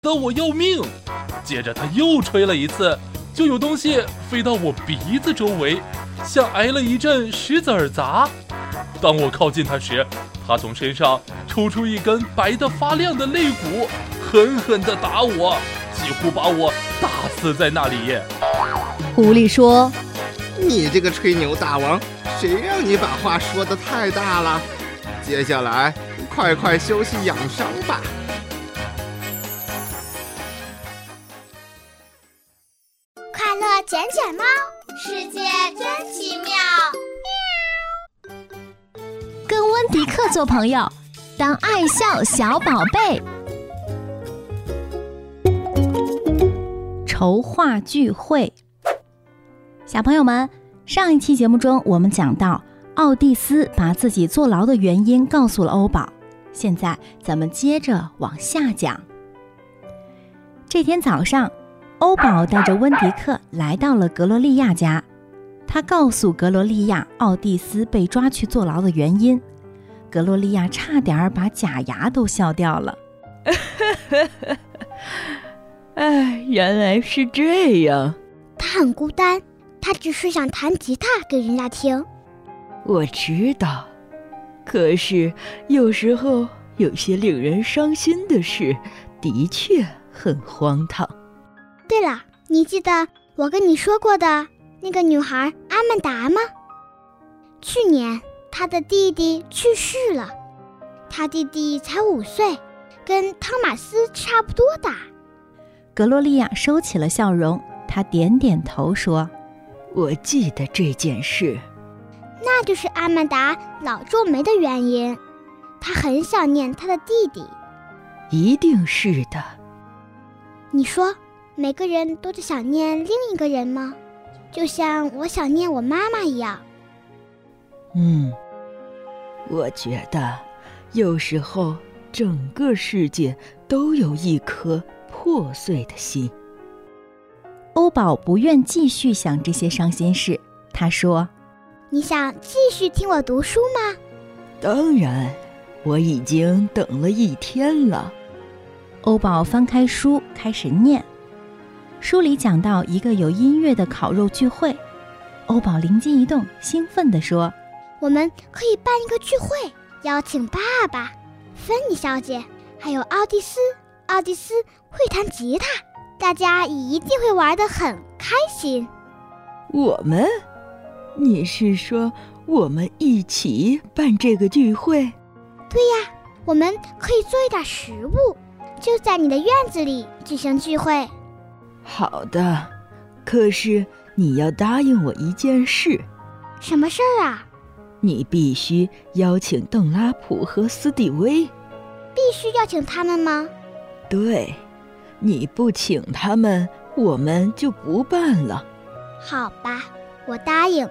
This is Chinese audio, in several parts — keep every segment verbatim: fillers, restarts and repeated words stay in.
得我要命。接着他又吹了一次，就有东西飞到我鼻子周围，像挨了一阵石子儿砸。当我靠近他时，他从身上抽出一根白得发亮的肋骨，狠狠地打我，几乎把我打死在那里。 狐狸说： 你这个吹牛大王，谁让你把话说得太大了？接下来快快休息养伤吧。 快乐捡捡猫，世界真奇妙。 跟温迪克做朋友，当爱笑小宝贝。筹划聚会。小朋友们，上一期节目中我们讲到奥蒂斯把自己坐牢的原因告诉了欧宝，现在咱们接着往下讲。这天早上，欧宝带着温迪克来到了格罗利亚家，他告诉格罗利亚奥蒂斯被抓去坐牢的原因。格罗利亚差点把假牙都笑掉了。 哎，原来是这样。 他很孤单，他只是想弹吉他给人家听。 我知道，可是有时候有些令人伤心的事的确很荒唐。 对了，你记得我跟你说过的那个女孩阿曼达吗？去年她的弟弟去世了，她弟弟才五岁，跟汤马斯差不多大。 格罗利亚收起了笑容，她点点头说： 我记得这件事。 那就是阿曼达老皱眉的原因，她很想念她的弟弟。 一定是的。 你说每个人都在想念另一个人吗？就像我想念我妈妈一样。 嗯，我觉得有时候整个世界都有一颗破碎的心。 欧宝不愿继续想这些伤心事，他说： 你想继续听我读书吗？ 当然，我已经等了一天了。 欧宝翻开书开始念，书里讲到一个有音乐的烤肉聚会。欧宝灵机一动，兴奋地说： 我们可以办一个聚会，邀请爸爸、芬妮小姐还有奥蒂斯。奥蒂斯会弹吉他，大家一定会玩得很开心。 我们？你是说我们一起办这个聚会？ 对呀，我们可以做一点食物，就在你的院子里举行聚会。 好的，可是你要答应我一件事。 什么事儿啊？ 你必须邀请邓拉普和斯蒂威。 必须邀请他们吗？ 对，你不请他们，我们就不办了。 好吧，我答应。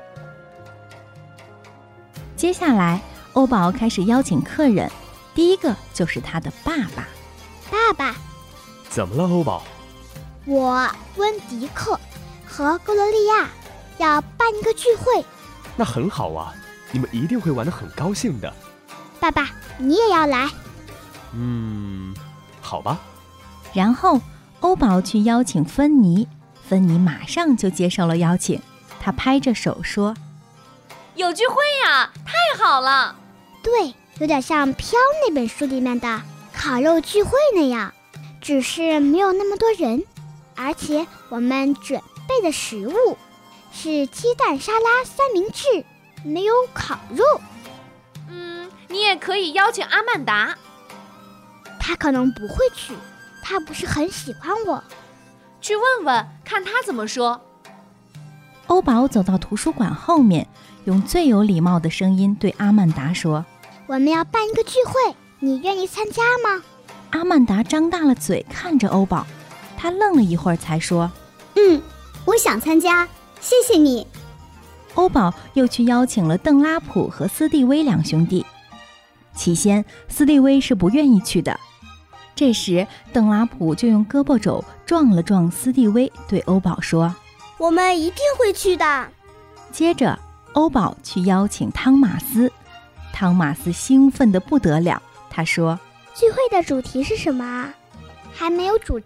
接下来，欧宝开始邀请客人，第一个就是他的爸爸。 爸爸， 怎么了，欧宝？ 我温迪克和格罗利亚要办一个聚会。 那很好啊，你们一定会玩得很高兴的。 爸爸，你也要来？ 嗯，好吧。 然后欧宝去邀请芬妮，芬妮马上就接受了邀请，她拍着手说： 有聚会呀，太好了。 对，有点像飘那本书里面的烤肉聚会那样，只是没有那么多人，而且我们准备的食物是鸡蛋沙拉三明治，没有烤肉。 嗯，你也可以邀请阿曼达。 他可能不会去，他不是很喜欢我。 去问问看他怎么说。 欧宝走到图书馆后面，用最有礼貌的声音对阿曼达说： 我们要办一个聚会，你愿意参加吗？ 阿曼达张大了嘴看着欧宝，他愣了一会儿才说： 嗯，我想参加，谢谢你。 欧宝又去邀请了邓拉普和斯蒂威两兄弟。起先斯蒂威是不愿意去的，这时邓拉普就用胳膊肘撞了撞斯蒂威，对欧宝说： 我们一定会去的。 接着欧宝去邀请汤马斯，汤马斯兴奋得不得了，他说： 聚会的主题是什么啊？还没有主